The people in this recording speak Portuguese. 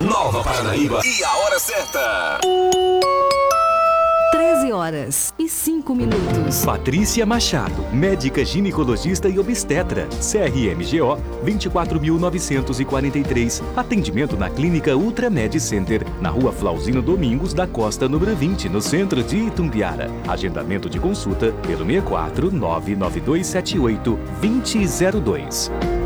Nova Paranaíba e a hora certa. 13h05. Patrícia Machado, médica ginecologista e obstetra, CRMGO 24.943. Atendimento na Clínica Ultramed Center, na Rua Flauzino Domingos da Costa, número 20, no centro de Itumbiara. Agendamento de consulta pelo 64 99278 2002.